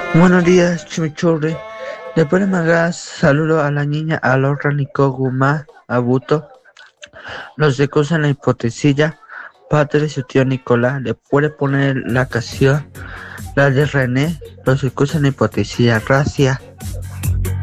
Buenos días, chimichurri. Después de Magas, saludo a la niña Alorra Nicoguma Abuto. Los de en la hipotesilla. Padre su tío Nicolás. Le puede poner la canción, la de René. Los de en la hipotesilla. Gracias.